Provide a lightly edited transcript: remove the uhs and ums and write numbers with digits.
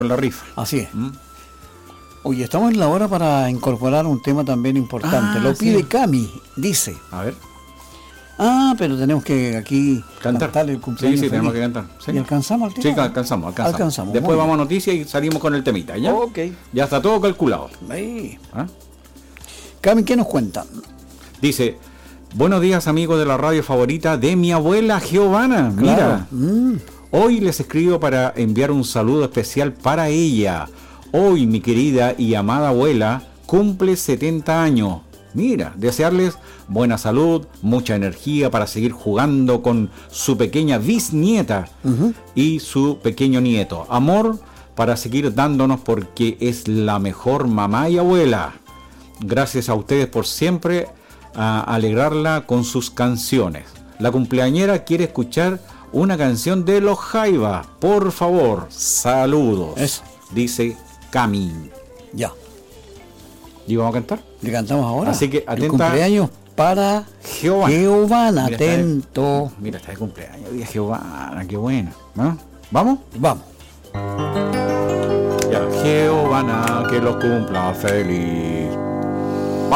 la rifa. Así es. Oye, estamos en la hora para incorporar un tema también importante. Lo pide sí. Cami, dice. A ver. Pero tenemos que aquí cantar el cumpleaños. Sí, feliz. tenemos que cantar. ¿Sí? ¿Y alcanzamos al tema? Sí, alcanzamos. Después vamos a noticias y salimos con el temita, ¿ya? Ok. Ya está todo calculado. Ahí. ¿Ah? Cami, ¿qué nos cuentan? Dice, buenos días amigos de la radio favorita de mi abuela Giovanna. Claro. Mira, hoy les escribo para enviar un saludo especial para ella. Hoy mi querida y amada abuela cumple 70 años. Mira, desearles buena salud, mucha energía para seguir jugando con su pequeña bisnieta y su pequeño nieto. Amor para seguir dándonos porque es la mejor mamá y abuela. Gracias a ustedes por siempre alegrarla con sus canciones. La cumpleañera quiere escuchar una canción de Los Jaiba. Por favor, saludos. Eso. Dice Cami. Ya. ¿Y vamos a cantar? Le cantamos ahora. Así que atenta. El cumpleaños para Giovanna. Atento. Mira, está de cumpleaños. Día Giovanna, qué buena. ¿No? ¿Vamos? Vamos. Ya. Giovanna, que lo cumpla feliz.